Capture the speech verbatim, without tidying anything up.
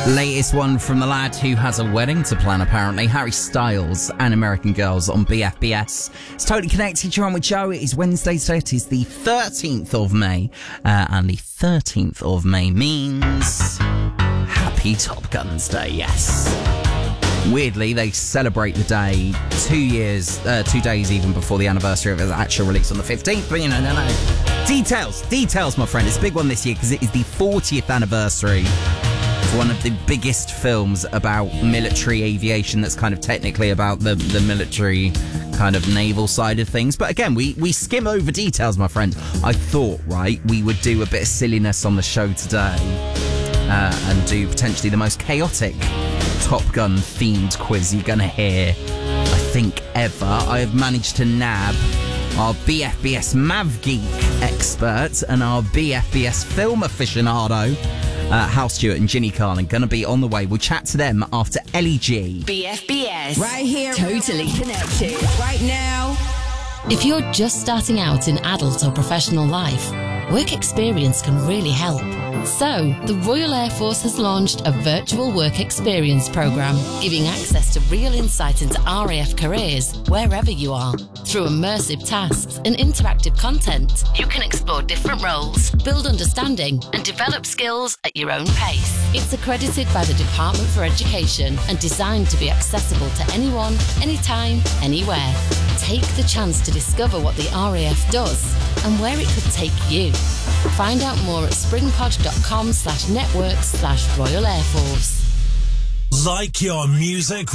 Latest one from the lad who has a wedding to plan, apparently. Harry Styles and American Girls on B F B S. It's Totally Connected. You're on with Joe. It is Wednesday, so it is the thirteenth of May. Uh, and the thirteenth of May means Happy Top Guns Day, yes. Weirdly, they celebrate the day two years, uh, two days even before the anniversary of its actual release on the fifteenth. But, you know, no, no. Details, details, my friend. It's a big one this year because it is the fortieth anniversary of one of the biggest films about military aviation that's kind of technically about the, the military kind of naval side of things. But again, we, we skim over details, my friend. I thought, right, we would do a bit of silliness on the show today uh, and do potentially the most chaotic Top Gun themed quiz you're gonna hear, I think, ever. I have managed to nab our B F B S Mav Geek expert and our B F B S film aficionado, uh, Hal Stewart and Ginny Carlin, gonna be on the way. We'll chat to them after Ellie G. B F B S. Right here. Totally Connected. Right now. If you're just starting out in adult or professional life, work experience can really help. So, the Royal Air Force has launched a virtual work experience program, giving access to real insight into R A F careers wherever you are. Through immersive tasks and interactive content, you can explore different roles, build understanding, and develop skills at your own pace. It's accredited by the Department for Education and designed to be accessible to anyone, anytime, anywhere. Take the chance to discover what the R A F does and where it could take you. Find out more at springpod.com slash network slash Royal Air Force. Like your music